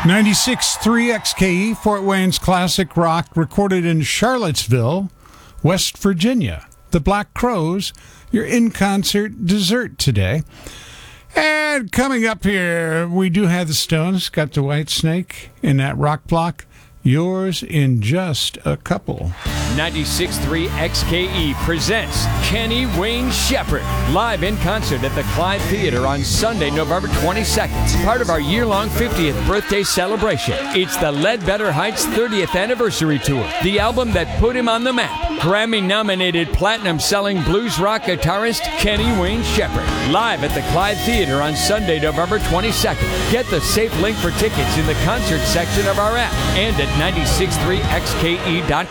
96.3 XKE, Fort Wayne's classic rock, recorded in Charlottesville, West Virginia. The Black Crowes, your in-concert dessert today. And coming up here, we do have the Stones, got the White Snake in that rock block. Yours in just a couple. 96.3 XKE presents Kenny Wayne Shepherd live in concert at the Clyde Theater on Sunday, November 22nd. Part of our year-long 50th birthday celebration. It's the Ledbetter Heights 30th Anniversary Tour, the album that put him on the map. Grammy-nominated platinum-selling blues rock guitarist Kenny Wayne Shepherd live at the Clyde Theater on Sunday, November 22nd. Get the safe link for tickets in the concert section of our app and at 963xke.com.